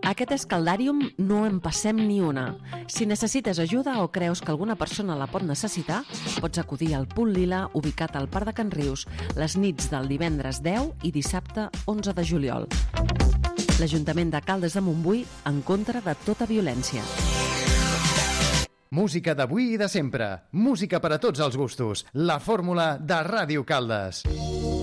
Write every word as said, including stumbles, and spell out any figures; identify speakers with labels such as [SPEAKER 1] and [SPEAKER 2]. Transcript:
[SPEAKER 1] Aquest escaldàrium no en passem ni una. Si necessites ajuda o creus que alguna persona la pot necessitar, pots acudir al Punt Lila, ubicat al Parc de Can Rius, les nits del divendres deu i dissabte onze de juliol. L'Ajuntament de Caldes de Montbui en contra de tota violència.
[SPEAKER 2] Música d'avui i de sempre. Música per a tots els gustos. La fórmula de Ràdio Caldes.